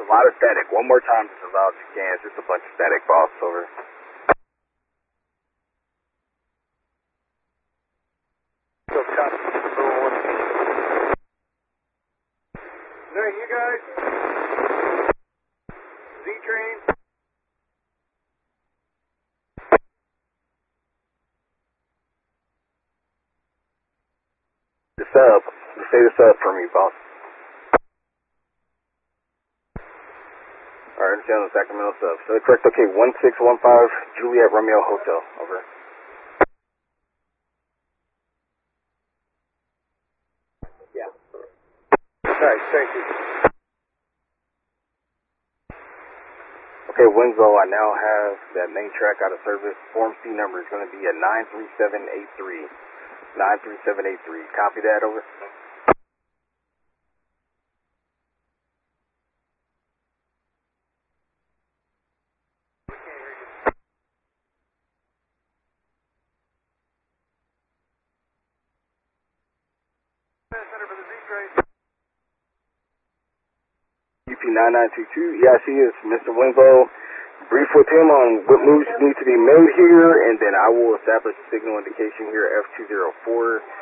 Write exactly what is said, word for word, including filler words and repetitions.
lot of static. One more time, just as loud as you can. It's just a bunch of static, boss. Over. So, copy. No, you guys. Z-Train. The sub. Just say the sub for me, boss. Alright, understand the Sacramento sub. So the correct, okay, one six one five Juliet Romeo Hotel. Over. Yeah. Alright, thank you. Okay, Winslow, I now have that main track out of service. Form C number is going to be a nine three seven eight three. nine three seven eight three. Copy that, over. U P nine nine two two, E I C is Mister Winslow. Brief with him on what moves need to be made here, and then I will establish signal indication here F two zero four.